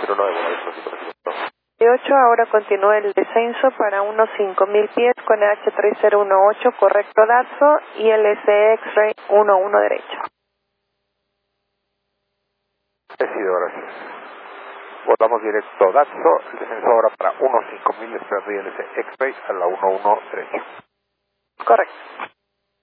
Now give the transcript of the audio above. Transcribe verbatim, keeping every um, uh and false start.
cero nueve, uno cinco mil. Y ocho, ahora continúa el descenso para unos cinco mil pies con H tres cero uno ocho, correcto Datso, y el S X-Ray uno uno derecho. He sido, gracias. Volvamos directo Datso, el descenso ahora para uno cinco mil, esperando el S X-Ray a la uno uno derecho. Correcto.